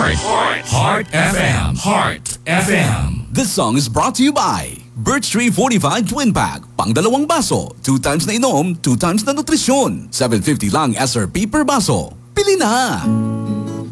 Heart FM. Heart FM. This song is brought to you by Birch Tree 45 Twin Pack. Pang dalawang baso. 2 times na inom, 2 times na nutrisyon. 750 lang SRP per baso. Pili na!